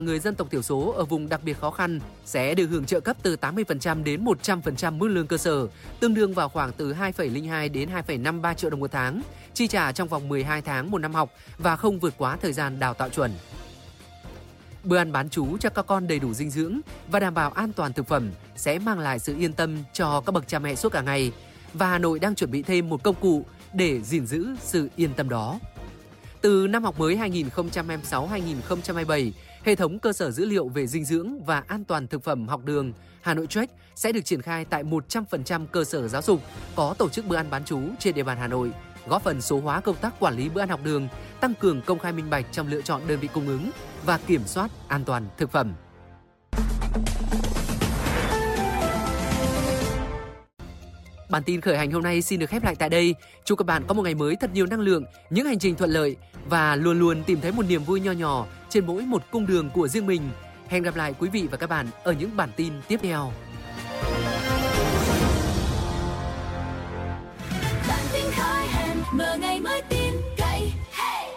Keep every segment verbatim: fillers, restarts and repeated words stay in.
Người dân tộc thiểu số ở vùng đặc biệt khó khăn sẽ được hưởng trợ cấp từ tám mươi phần trăm đến một trăm phần trăm mức lương cơ sở, tương đương vào khoảng từ hai phẩy không hai đến hai phẩy năm ba triệu đồng một tháng, chi trả trong vòng mười hai tháng một năm học và không vượt quá thời gian đào tạo chuẩn. Bữa ăn bán trú cho các con đầy đủ dinh dưỡng và đảm bảo an toàn thực phẩm sẽ mang lại sự yên tâm cho các bậc cha mẹ suốt cả ngày. Và Hà Nội đang chuẩn bị thêm một công cụ để gìn giữ sự yên tâm đó. Từ năm học mới hai nghìn không trăm hai mươi sáu hai nghìn không trăm hai mươi bảy, hệ thống cơ sở dữ liệu về dinh dưỡng và an toàn thực phẩm học đường Hà Nội Track sẽ được triển khai tại một trăm phần trăm cơ sở giáo dục có tổ chức bữa ăn bán trú trên địa bàn Hà Nội, góp phần số hóa công tác quản lý bữa ăn học đường, tăng cường công khai minh bạch trong lựa chọn đơn vị cung ứng và kiểm soát an toàn thực phẩm. Bản tin khởi hành hôm nay xin được khép lại tại đây. Chúc các bạn có một ngày mới thật nhiều năng lượng, những hành trình thuận lợi và luôn luôn tìm thấy một niềm vui nho nhỏ trên mỗi một cung đường của riêng mình. Hẹn gặp lại quý vị và các bạn ở những bản tin tiếp theo. Bản tin khởi hành, mở ngày mới tin cậy. Hey!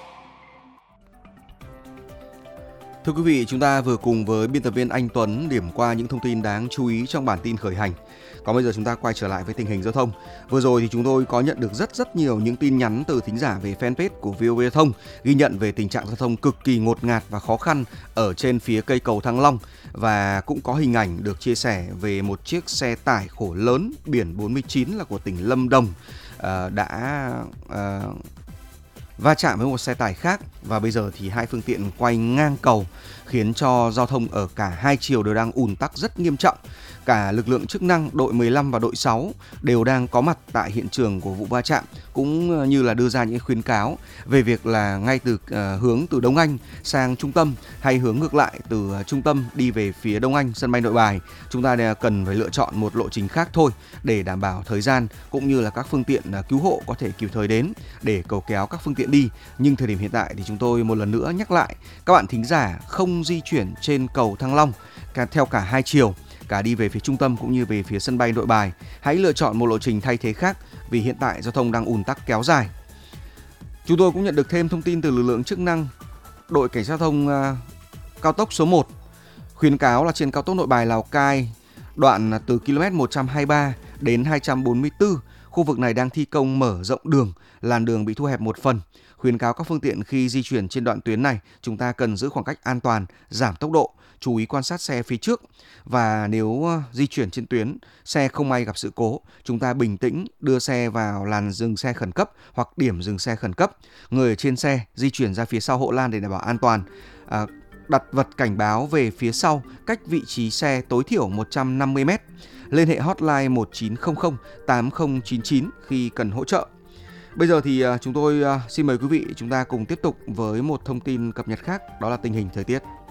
Thưa quý vị, chúng ta vừa cùng với biên tập viên Anh Tuấn điểm qua những thông tin đáng chú ý trong bản tin khởi hành. Còn bây giờ chúng ta quay trở lại với tình hình giao thông. Vừa rồi thì chúng tôi có nhận được rất rất nhiều những tin nhắn từ thính giả về fanpage của vê o vê Giao thông ghi nhận về tình trạng giao thông cực kỳ ngột ngạt và khó khăn ở trên phía cây cầu Thăng Long, và cũng có hình ảnh được chia sẻ về một chiếc xe tải khổ lớn biển bốn mươi chín là của tỉnh Lâm Đồng uh, đã uh, va chạm với một xe tải khác, và bây giờ thì hai phương tiện quay ngang cầu khiến cho giao thông ở cả hai chiều đều đang ùn tắc rất nghiêm trọng. Cả lực lượng chức năng đội mười lăm và đội sáu đều đang có mặt tại hiện trường của vụ va chạm, cũng như là đưa ra những khuyến cáo về việc là ngay từ uh, hướng từ Đông Anh sang trung tâm hay hướng ngược lại từ uh, trung tâm đi về phía Đông Anh sân bay Nội Bài, chúng ta cần phải lựa chọn một lộ trình khác thôi để đảm bảo thời gian cũng như là các phương tiện uh, cứu hộ có thể kịp thời đến để cầu kéo các phương tiện đi. Nhưng thời điểm hiện tại thì chúng tôi một lần nữa nhắc lại các bạn thính giả không di chuyển trên cầu Thăng Long theo cả hai chiều, cả đi về phía trung tâm cũng như về phía sân bay Nội Bài. Hãy lựa chọn một lộ trình thay thế khác vì hiện tại giao thông đang ùn tắc kéo dài. Chúng tôi cũng nhận được thêm thông tin từ lực lượng chức năng. Đội cảnh sát giao thông uh, cao tốc số một khuyến cáo là trên cao tốc Nội Bài Lào Cai, đoạn từ ki lô mét một trăm hai mươi ba đến hai trăm bốn mươi tư, khu vực này đang thi công mở rộng đường, làn đường bị thu hẹp một phần. Khuyến cáo các phương tiện khi di chuyển trên đoạn tuyến này, chúng ta cần giữ khoảng cách an toàn, giảm tốc độ, chú ý quan sát xe phía trước. Và nếu di chuyển trên tuyến, xe không may gặp sự cố, chúng ta bình tĩnh đưa xe vào làn dừng xe khẩn cấp hoặc điểm dừng xe khẩn cấp. Người ở trên xe di chuyển ra phía sau hộ lan để đảm bảo an toàn. À, đặt vật cảnh báo về phía sau cách vị trí xe tối thiểu một trăm năm mươi mét. Liên hệ hotline một chín không không tám không chín chín khi cần hỗ trợ. Bây giờ thì chúng tôi xin mời quý vị chúng ta cùng tiếp tục với một thông tin cập nhật khác, đó là tình hình thời tiết.